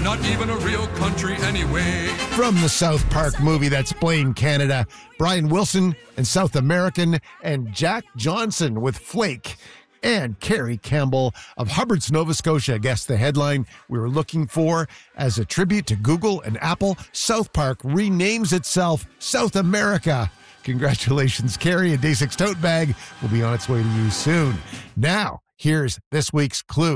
not even a real country anyway. From the South Park movie that's playing Canada, Brian Wilson and South American, and Jack Johnson with Flake. And Carrie Campbell of Hubbard's, Nova Scotia guessed the headline we were looking for. As a tribute to Google and Apple, South Park renames itself South America. Congratulations, Carrie. A Day 6 tote bag will be on its way to you soon. Now, here's this week's clue.